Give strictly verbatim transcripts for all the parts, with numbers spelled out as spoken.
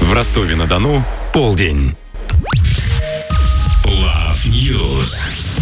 В Ростове-на-Дону полдень. Love News.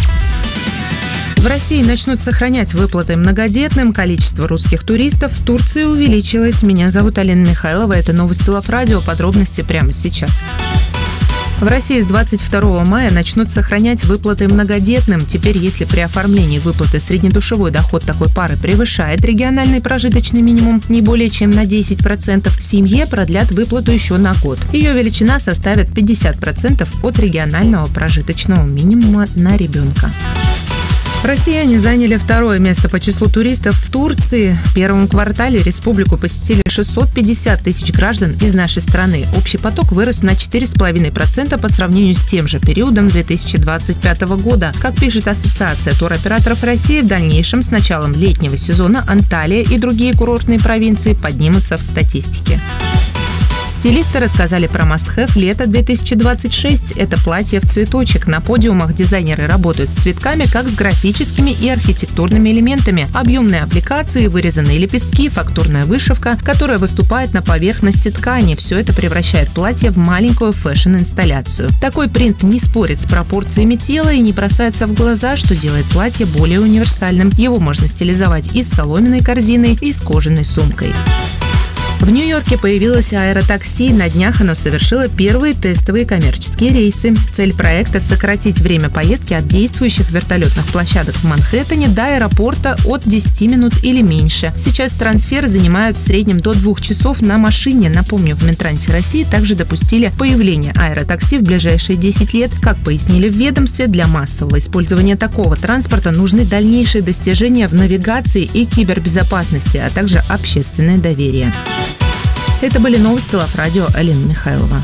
В России начнут сохранять выплаты многодетным. Количество русских туристов в Турции увеличилось. Меня зовут Алина Михайлова. Это новости Love Radio. Подробности прямо сейчас. В России с двадцать второго мая начнут сохранять выплаты многодетным. Теперь, если при оформлении выплаты среднедушевой доход такой пары превышает региональный прожиточный минимум не более чем на десять процентов, семье продлят выплату еще на год. Ее величина составит пятьдесят процентов от регионального прожиточного минимума на ребенка. Россияне заняли второе место по числу туристов в Турции. В первом квартале республику посетили шестьсот пятьдесят тысяч граждан из нашей страны. Общий поток вырос на четыре целых пять десятых процента по сравнению с тем же периодом две тысячи двадцать пятого года. Как пишет Ассоциация туроператоров России, в дальнейшем с началом летнего сезона Анталия и другие курортные провинции поднимутся в статистике. Стилисты рассказали про must-have лета две тысячи двадцать шесть. Это платье в цветочек. На подиумах дизайнеры работают с цветками, как с графическими и архитектурными элементами. Объемные аппликации, вырезанные лепестки, фактурная вышивка, которая выступает на поверхности ткани. Все это превращает платье в маленькую фэшн-инсталляцию. Такой принт не спорит с пропорциями тела и не бросается в глаза, что делает платье более универсальным. Его можно стилизовать и с соломенной корзиной, и с кожаной сумкой. В Нью-Йорке появилось аэротакси. На днях оно совершило первые тестовые коммерческие рейсы. Цель проекта – сократить время поездки от действующих вертолетных площадок в Манхэттене до аэропорта от десяти минут или меньше. Сейчас трансферы занимают в среднем до двух часов на машине. Напомню, в Минтрансе России также допустили появление аэротакси в ближайшие десять лет. Как пояснили в ведомстве, для массового использования такого транспорта нужны дальнейшие достижения в навигации и кибербезопасности, а также общественное доверие. Это были новости Love Radio. Алина Михайлова.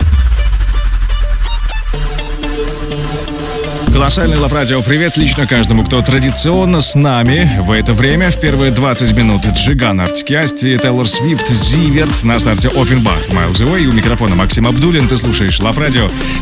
Колоссальный Love Radio. Привет лично каждому, кто традиционно с нами в это время. В первые двадцать минут Джиган, Артик и Асти, Тейлор Свифт, Зиверт. На старте Оффенбах, Miles Away. У микрофона Максим Абдуллин. Ты слушаешь Love Radio.